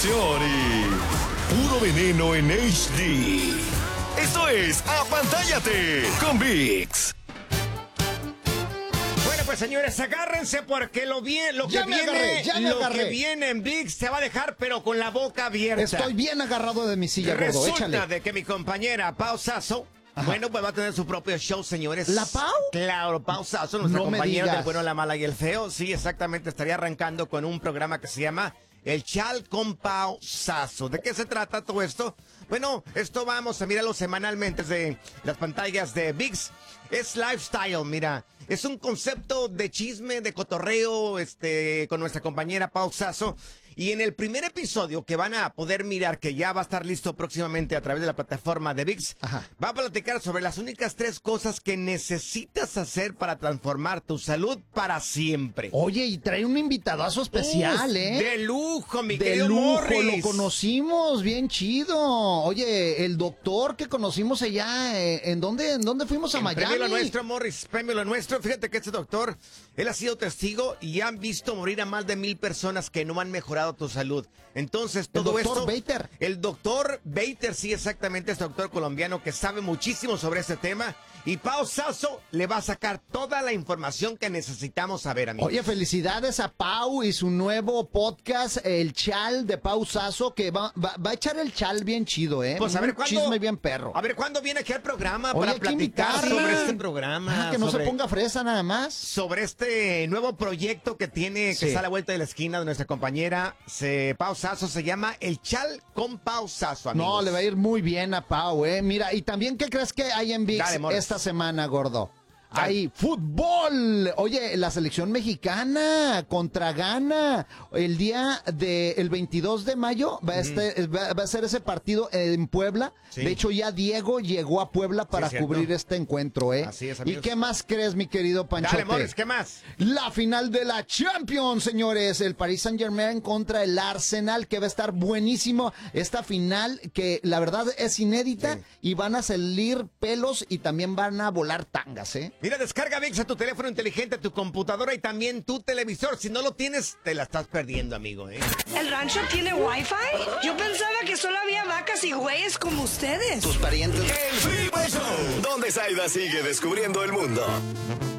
acción y puro veneno en HD. Esto es Apantállate con ViX. Bueno, pues señores, agárrense porque lo que viene en ViX se va a dejar, pero con la boca abierta. Estoy bien agarrado de mi silla, gordo. Resulta Échale. de que mi compañera Pau Sasso, bueno, pues va a tener su propio show, señores. ¿La Pau? Claro, Pau Sasso, nuestra No me compañera digas. del bueno, la mala y el feo. Sí, exactamente, estaría arrancando con un programa que se llama El Chal con Pau Sasso. ¿De qué se trata todo esto? Bueno, esto vamos a mirarlo semanalmente desde las pantallas de ViX. Es lifestyle, mira. Es un concepto de chisme, de cotorreo, con nuestra compañera Pau Sasso. Y en el primer episodio que van a poder mirar, que ya va a estar listo próximamente a través de la plataforma de ViX, va a platicar sobre las únicas 3 cosas que necesitas hacer para transformar tu salud para siempre. Oye, y trae un invitadazo especial, De lujo, mi De querido lujo, Morris. lo conocimos, bien chido. Oye, el doctor que conocimos allá, ¿en dónde fuimos a Miami? Premio lo nuestro, Morris, premio lo nuestro. Fíjate que este doctor, él ha sido testigo y han visto morir a más de 1,000 personas que no han mejorado tu salud. Entonces, todo el doctor esto... Bater. El doctor Bater, sí, exactamente, este doctor colombiano que sabe muchísimo sobre este tema. Y Pau Sasso le va a sacar toda la información que necesitamos saber, amigos. Oye, felicidades a Pau y su nuevo podcast, El Chal de Pau Sasso, que va a echar el chal bien chido, ¿eh? Pues a ver Un cuándo... chisme bien perro. A ver, ¿cuándo viene aquí al programa Oye, para hay que platicar invitarla. sobre este programa? Que no sobre... se ponga fresa nada más. Sobre este nuevo proyecto que tiene, que Sí. está a la vuelta de la esquina de nuestra compañera Pau Sasso, se llama El Chal con Pau Sasso, amigos. No, le va a ir muy bien a Pau, ¿eh? Mira, y también, ¿qué crees que hay en ViX Dale, Morris. esta semana, gordo? Dale. Hay fútbol. Oye, la selección mexicana contra Ghana. El 22 de mayo va a ser ese partido en Puebla. Sí. De hecho, ya Diego llegó a Puebla para cierto. cubrir este encuentro, ¿eh? Así es, ¿Y amigos. qué más crees, mi querido Panchote? Dale, Morris, ¿qué más? La final de la Champions, señores. El Paris Saint-Germain contra el Arsenal, que va a estar buenísimo. Esta final que la verdad es inédita, Sí. y van a salir pelos y también van a volar tangas, ¿eh? Mira, descarga ViX a tu teléfono inteligente, a tu computadora y también tu televisor. Si no lo tienes, te la estás perdiendo, amigo, ¿eh? ¿El rancho tiene Wi-Fi? Yo pensaba que solo había vacas y güeyes como ustedes. El Freeway Show, donde Zaida sigue descubriendo el mundo.